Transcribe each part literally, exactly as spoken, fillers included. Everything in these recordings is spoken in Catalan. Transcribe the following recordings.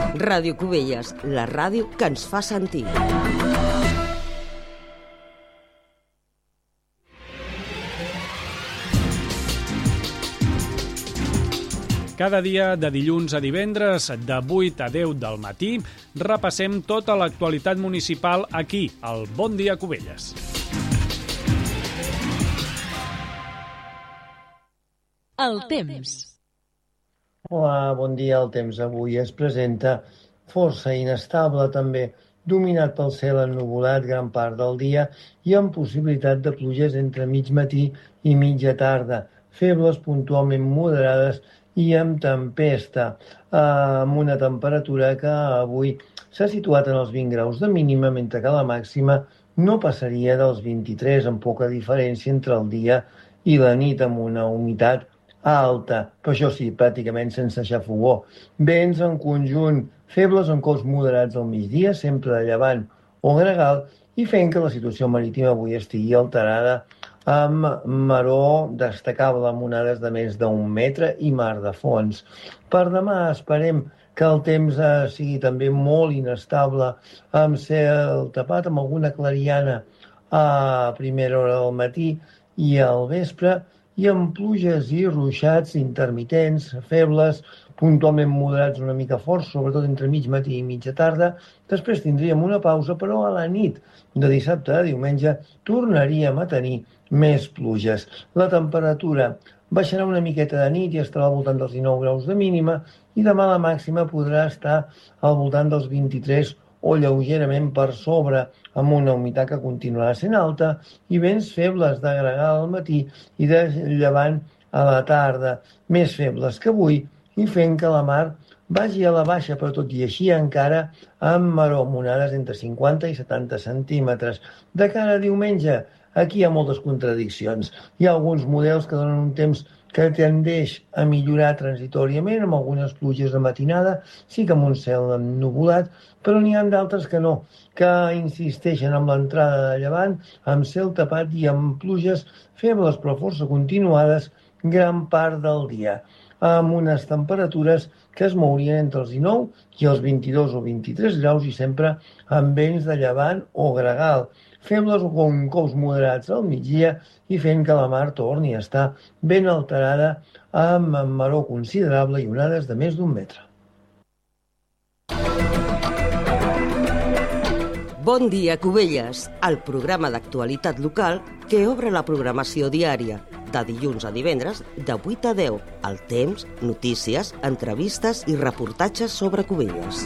Ràdio Cubelles, la ràdio que ens fa sentir. Cada dia, de dilluns a divendres, de vuit a deu del matí, repassem tota l'actualitat municipal aquí, al Bon Dia Cubelles. El temps. Hola, bon dia. El temps avui es presenta força inestable també, dominat pel cel ennuvolat gran part del dia i amb possibilitat de pluges entre mig matí i mitja tarda, febles puntualment moderades i amb tempesta, amb una temperatura que avui s'ha situat en els vint graus de mínima, mentre que la màxima no passaria dels vint-i-tres, amb poca diferència entre el dia i la nit, amb una humitat alta, però això sí, pràcticament sense xafogó. Vents en conjunt febles amb cols moderats al migdia, sempre de llevant o gregal, i fent que la situació marítima avui estigui alterada amb maró destacable amb onades de més d'un metre i mar de fons. Per demà esperem que el temps eh, sigui també molt inestable, amb cel tapat, amb alguna clariana a primera hora del matí i al vespre, i amb pluges i ruixats intermitents, febles, puntualment moderats una mica forts, sobretot entre mig matí i mitja tarda. Després tindríem una pausa, però a la nit de dissabte a diumenge tornaríem a tenir més pluges. La temperatura baixarà una miqueta de nit i estarà al voltant dels dinou graus de mínima, i demà la màxima podrà estar al voltant dels vint-i-tres o lleugerament per sobre, amb una humitat que continuarà sent alta i vents febles de gregal al matí i de llevant a la tarda, més febles que avui, i fent que la mar vagi a la baixa, però tot i així encara amb maró amb onades entre cinquanta i setanta centímetres. De cara a diumenge, aquí hi ha moltes contradiccions. Hi ha alguns models que donen un temps que tendeix a millorar transitoriament, amb algunes pluges de matinada, sí que amb un cel ennuvolat, però n'hi ha d'altres que no, que insisteixen amb l'entrada de llevant, amb cel tapat i amb pluges febles però força continuades gran part del dia, amb unes temperatures que es mourien entre els dinou i els vint-i-dos o vint-i-tres graus i sempre amb vents de llevant o gregal, febles o com cols moderats al migdia i fent que la mar torni a estar ben alterada amb maró considerable i onades de més d'un metre. Bon dia, Cubelles, el programa d'actualitat local que obre la programació diària, de dilluns a divendres, de vuit a deu. El temps, notícies, entrevistes i reportatges sobre Cubelles.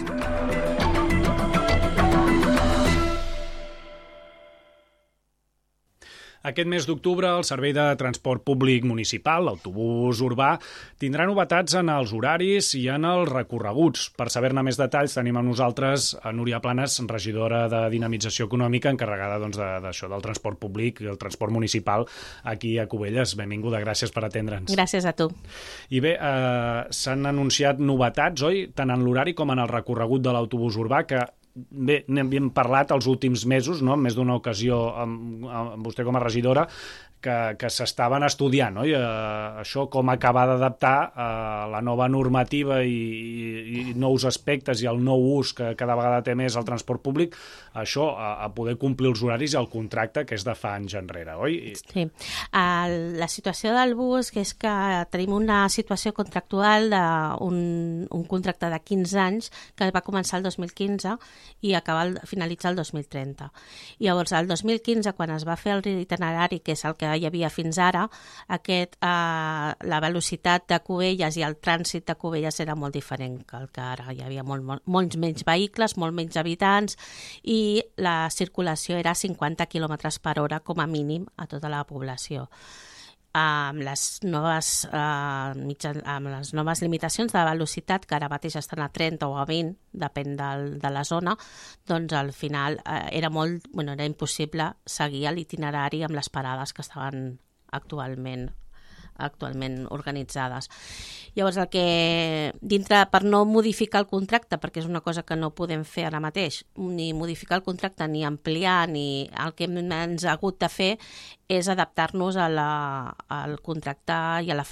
Aquest mes d'octubre, el Servei de Transport Públic Municipal, l'autobús urbà, tindrà novetats en els horaris i en els recorreguts. Per saber-ne més detalls tenim amb nosaltres a Núria Planes, regidora de Dinamització Econòmica, encarregada doncs, d'això del transport públic i el transport municipal aquí a Cubelles. Benvinguda, gràcies per atendre'ns. Gràcies a tu. I bé, eh, s'han anunciat novetats, oi? Tant en l'horari com en el recorregut de l'autobús urbà, que bé, n'hem parlat els últims mesos, no? En més d'una ocasió amb, amb vostè com a regidora, que, que s'estaven estudiant, no? I, eh, això com acabar d'adaptar eh, la nova normativa i, i, i nous aspectes i el nou ús que cada vegada té més el transport públic, això a, a poder complir els horaris i el contracte que és de fa anys enrere, oi? Sí. Uh, la situació del bus que és que tenim una situació contractual d'un un contracte de quinze anys que va començar el dos mil quinze i acaba el, finalitzar el dos mil trenta. I llavors, el dos mil quinze, quan es va fer el itinerari, que és el que hi havia fins ara, aquest, eh, la velocitat de Cubelles i el trànsit de Cubelles era molt diferent que el que ara. Hi havia molt, molt, molts menys vehicles, molt menys habitants i la circulació era cinquanta quilòmetres per hora com a mínim a tota la població. Amb les noves, eh, mitjan, amb les noves limitacions de velocitat, que ara mateix estan a trenta o a vint, depèn del, de la zona, doncs al final eh, era, molt, bueno, era impossible seguir l'itinerari amb les parades que estaven actualment actualment organitzades. Llavors, el que dintre, per no modificar el contracte, perquè és una cosa que no podem fer ara mateix, ni modificar el contracte, ni ampliar, ni el que ens ha hagut de fer és adaptar-nos a la, al contracte i a la